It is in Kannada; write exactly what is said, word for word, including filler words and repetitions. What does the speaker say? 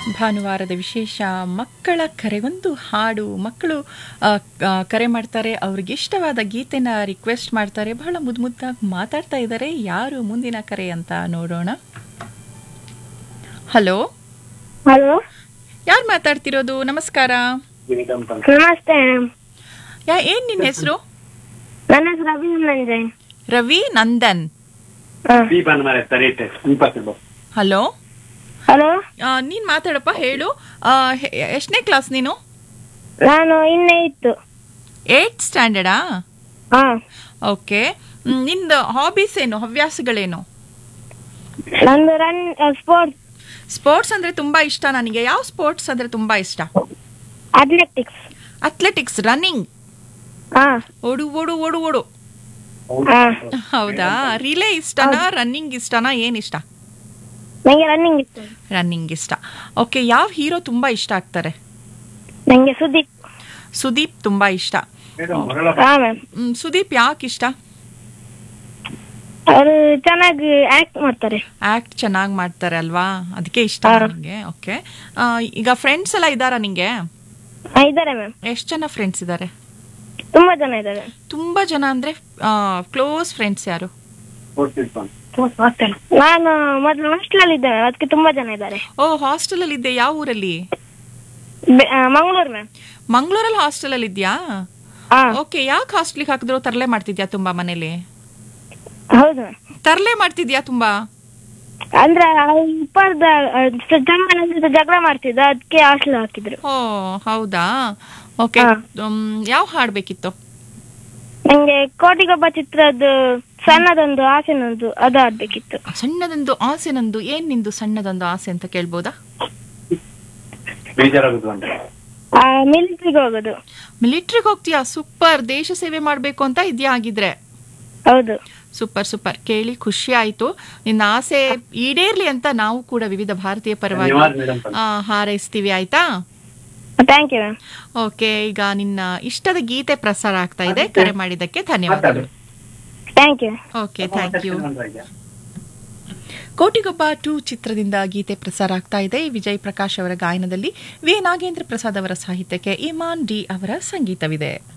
ಭಾನುವಾರದ ವಿಶೇಷ ಮಕ್ಕಳ ಕರೆಗೊಂದು ಹಾಡು. ಮಕ್ಕಳು ಆ, ಆ, ಕರೆ ಮಾಡ್ತಾರೆ, ಅವ್ರಿಗೆ ಇಷ್ಟವಾದ ಗೀತೆನ ರಿಕ್ವೆಸ್ಟ್ ಮಾಡ್ತಾರೆ, ಬಹಳ ಮುದ್ದು ಮುದ್ದಾಗಿ ಮಾತಾಡ್ತಾ ಇದ್ದಾರೆ. ಯಾರು ಮುಂದಿನ ಕರೆ ಅಂತ ನೋಡೋಣ. ಹಲೋ, ಹಲೋ, ಯಾರು ಮಾತಾಡ್ತಿರೋದು? ನಮಸ್ಕಾರ. ನಮಸ್ತೆ. ಯಾ ಏನ್ ನಿನ್ನ ಹೆಸರು? ನನ್ನ ಹೆಸರು ಅಭಿನಂದನ್ ಜೈನ್. ರವಿ ನಂದನ್. ಹಲೋ, ಹಲೋ, ಆ, ನೀನ್ ಮಾತಾಡಪ್ಪ, ಹೇಳು. ಎಷ್ಟನೇ ಕ್ಲಾಸ್ ನೀನು? ನಾನು ಇನ್ನೇ ಇತ್ತು. ಏಟ್ ಸ್ಟ್ಯಾಂಡರ್ಡಾ? ಹಾ, ಓಕೆ. ನಿಂದು ಹಾಬೀಸ್ ಏನು, ಹವ್ಯಾಸಗಳೇನು? ನಂದು ರನ್ ಸ್ಪೋರ್ಟ್ಸ್, ಸ್ಪೋರ್ಟ್ಸ್ ಅಂದ್ರೆ ತುಂಬಾ ಇಷ್ಟ ನನಗೆ. ಯಾವ ಸ್ಪೋರ್ಟ್ಸ್ ಅಂದ್ರೆ ತುಂಬಾ ಇಷ್ಟ? ಅಥ್ಲೆಟಿಕ್ಸ್. ಅಥ್ಲೆಟಿಕ್ಸ್, ರನ್ನಿಂಗ್, ಹಾ, ಓಡು ಓಡು ಓಡು ಓಡು. ಹಾ. ಹೌದಾ? ರಿಲೇ ಇಷ್ಟನಾ, ರನ್ನಿಂಗ್ ಇಷ್ಟನಾ, ಏನ್ ಇಷ್ಟ? ನಂಗೆ ರನ್ನಿಂಗ್ ಇತ್ತು. ರನ್ನಿಂಗ್ ಇಷ್ಟ. ಓಕೆ. ಯಾವ ಹೀರೋ ತುಂಬಾ ಇಷ್ಟ ಆಗ್ತಾರೆ? ನಂಗೆ ಸುದೀಪ್. ಸುದೀಪ್ ತುಂಬಾ ಇಷ್ಟ. ಹಾ ಮ್ಯಾಮ್. ಹ್ಮ್, ಸುದೀಪ್ ಯಾಕೆ ಇಷ್ಟ? ಅವರು ಚೆನ್ನಾಗಿ ಆಕ್ಟ್ ಮಾಡ್ತಾರೆ. ಆಕ್ಟ್ ಚೆನ್ನಾಗಿ ಮಾಡ್ತಾರೆ ಅಲ್ವಾ, ಅದಕ್ಕೆ ಇಷ್ಟ ನನಗೆ. ಓಕೆ. ಈಗ ಫ್ರೆಂಡ್ಸ್ ಎಲ್ಲ ಇದ್ದಾರಾ ನಿಂಗೆ? ಹಾ, ಇದ್ದಾರೆ ಮ್ಯಾಮ್. ಎಷ್ಟು ಜನ ಫ್ರೆಂಡ್ಸ್ ಇದ್ದಾರೆ? ತುಂಬಾ ಜನ ಇದ್ದಾರೆ. ತುಂಬಾ ಜನ ಅಂದ್ರೆ ಕ್ಲೋಸ್ ಫ್ರೆಂಡ್ಸ್ ಯಾರು? ನಾನು ಮೊದಲು ಹಾಸ್ಟೆಲ್ ಅಲ್ಲಿ ಇದ್ದೇನೆ, ಅದಕ್ಕೆ ತುಂಬಾ ಜನ ಇದ್ದಾರೆ. ಓ, ಹಾಸ್ಟೆಲ್ ಅಲ್ಲಿ ಇದ್ದೆ. ಯಾವ ಊರಲ್ಲಿ? ಮಂಗಳೂರು ಮ್ಯಾಮ್. ಮಂಗಳೂರಲ್ಲಿ ಹಾಸ್ಟೆಲ್ ಅಲ್ಲಿ ಇದ್ಯಾ? ಹಾ, ಓಕೆ. ಯಾಕೆ ಹಾಸ್ಟೆಲ್ಗೆ ಹಾಕಿದ್ರು? ತರಲೆ ಮಾಡ್ತಿದ್ಯಾ ತುಂಬಾ ಮನೇಲಿ? ಹೌದು ಮ್ಯಾಮ್. ತರಲೆ ಮಾಡ್ತಿದ್ಯಾ ತುಂಬಾ? ಅಂದ್ರೆ ಇಪ್ಪರ್ದ ಜನ ಜಗಳ ಮಾಡ್ತಿದ್ದ, ಅದಕ್ಕೆ ಹಾಸ್ಟೆಲ್ ಹಾಕಿದ್ರು. ಓ, ಹೌದಾ? ಓಕೆ. ಯಾವ ಹಾಡ್ಬೇಕಿತ್ತು? ನಂಗೆ ಕೋಟಿಗೊಬ್ಬ ಚಿತ್ರದ ಸಣ್ಣದೊಂದು ಆಸೆ ನಂದು, ಅದು ಆಡ್ಬೇಕಿತ್ತು. ಸಣ್ಣದೊಂದು ಆಸೆ ನಂದು. ಏನ್ ನಿಂದು ಸಣ್ಣದೊಂದು ಆಸೆ ಅಂತ ಕೇಳ್ಬೋದಾ? ಮಿಲಿಟರಿಗೆ ಹೋಗೋದು. ಮಿಲಿಟ್ರಿಗೆ ಹೋಗ್ತೀಯಾ? ಸೂಪರ್. ದೇಶ ಸೇವೆ ಮಾಡ್ಬೇಕು ಅಂತ ಇದ್ಯಾ ಆಗಿದ್ರೆ? ಹೌದು. Super super. ಕೇಳಿ ಖುಷಿ ಆಯ್ತು. ನಿನ್ನ ಆಸೆ ಈಡೇರ್ಲಿ ಅಂತ ನಾವು ಕೂಡ ವಿವಿಧ ಭಾರತೀಯ ಪರವಾಗಿ ಆ, ಹಾರೈಸ್ತೀವಿ. ಆಯ್ತಾ? Thank you ma'am. ಓಕೆ. ಈಗ ನಿನ್ನ ಇಷ್ಟದ ಗೀತೆ ಪ್ರಸಾರ ಆಗ್ತಾ ಇದೆ. ಕರೆ ಮಾಡಿದ್ದಕ್ಕೆ ಧನ್ಯವಾದಗಳು. Thank you. Okay, thank you. Kotigobba to ಚಿತ್ರದಿಂದ ಗೀತೆ ಪ್ರಸಾರ ಆಗ್ತಾ ಇದೆ. ವಿಜಯ್ ಪ್ರಕಾಶ್ ಅವರ ಗಾಯನದಲ್ಲಿ ವಿ ನಾಗೇಂದ್ರ ಪ್ರಸಾದ್ ಅವರ ಸಾಹಿತ್ಯಕ್ಕೆ ಇಮಾನ್ ಡಿ ಅವರ ಸಂಗೀತವಿದೆ.